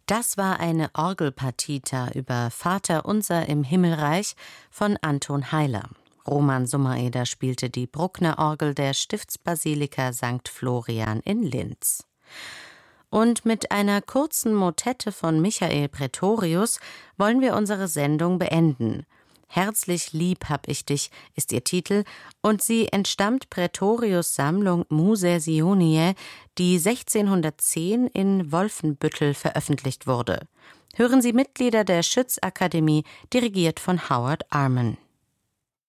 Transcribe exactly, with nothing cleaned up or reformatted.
Das war eine Orgelpartita über Vater unser im Himmelreich von Anton Heiler. Roman Sommereder spielte die Bruckner-Orgel der Stiftsbasilika Sankt Florian in Linz. Und mit einer kurzen Motette von Michael Praetorius wollen wir unsere Sendung beenden. Herzlich lieb hab ich dich ist ihr Titel und sie entstammt Praetorius' Sammlung Musae Sioniae, die sechzehnhundertzehn in Wolfenbüttel veröffentlicht wurde. Hören Sie Mitglieder der Schutzakademie, dirigiert von Howard Arman.